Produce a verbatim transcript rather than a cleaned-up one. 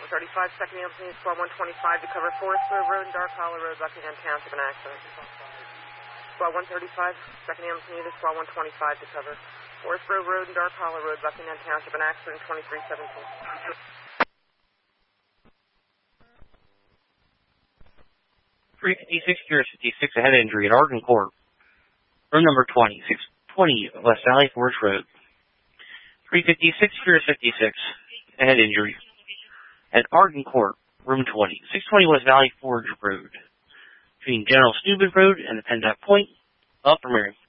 one thirty-five, second ambulance unit, squad one twenty-five to cover Forest Grove Road and Dark Hollow Road, Buckingham Township, an accident. Squad one thirty-five, second ambulance unit, squad one twenty-five to cover Forest Grove Road and Dark Hollow Road, Buckingham Township, an accident, twenty-three seventeen. three fifty-six, Curious fifty-six, a head injury at Arden Court. Room number twenty, six twenty West Valley Forge Road. three fifty-six, Curious fifty-six, a head injury at Arden Court. Room twenty, six twenty West Valley Forge Road. Between General Steuben Road and the Penduck Point. Up from here.